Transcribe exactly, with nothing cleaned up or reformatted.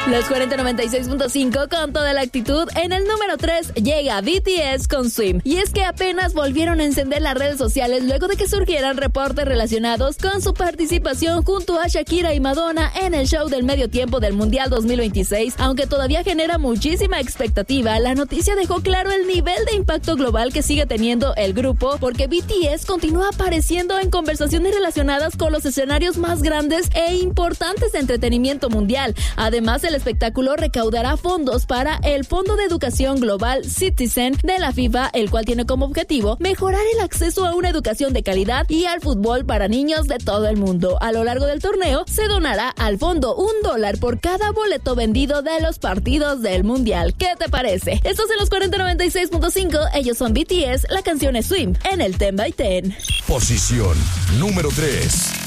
Los cuarenta noventa y seis punto cinco con toda la actitud. En el número tres llega B T S con Swim. Y es que apenas volvieron a encender las redes sociales luego de que surgieran reportes relacionados con su participación junto a Shakira y Madonna en el show del medio tiempo del Mundial dos mil veintiséis. Aunque todavía genera muchísima expectativa, la noticia dejó claro el nivel de impacto global que sigue teniendo el grupo, porque B T S continúa apareciendo en conversaciones relacionadas con los escenarios más grandes e importantes de entretenimiento mundial. Además, el espectáculo recaudará fondos para el Fondo de Educación Global Citizen de la FIFA, el cual tiene como objetivo mejorar el acceso a una educación de calidad y al fútbol para niños de todo el mundo. A lo largo del torneo se donará al fondo un dólar por cada boleto vendido de los partidos del Mundial. ¿Qué te parece? Estos en los cuarenta noventa y seis punto cinco, ellos son B T S, la canción es Swim en el ten by ten. Posición número tres.